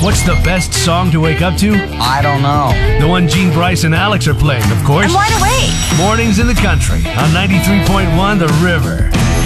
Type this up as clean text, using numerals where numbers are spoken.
What's the best song to wake up to? I don't know. The one Gene, Bryce, and Alex are playing, of course. I'm wide awake. Mornings in the Country on 93.1 The River.